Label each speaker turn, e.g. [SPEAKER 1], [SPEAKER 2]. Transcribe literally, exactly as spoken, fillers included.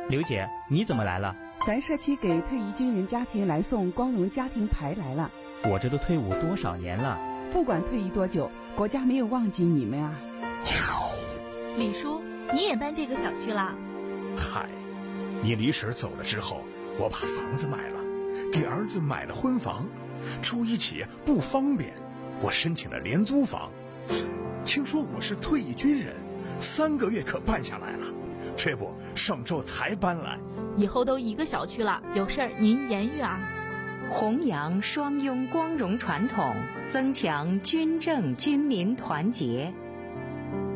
[SPEAKER 1] 刘姐，你怎么来了？
[SPEAKER 2] 咱社区给退役军人家庭来送光荣家庭牌来了。
[SPEAKER 1] 我这都退伍多少年了，
[SPEAKER 2] 不管退役多久，国家没有忘记你们啊。
[SPEAKER 3] 李叔，你也搬这个小区了？
[SPEAKER 4] 嗨，你离婶走了之后，我把房子卖了，给儿子买了婚房，住一起不方便，我申请了廉租房。听说我是退役军人，三个月可办下来了，这不上周才搬来。
[SPEAKER 3] 以后都一个小区了，有事儿您言语啊。
[SPEAKER 5] 弘扬双拥光荣传统，增强军政军民团结。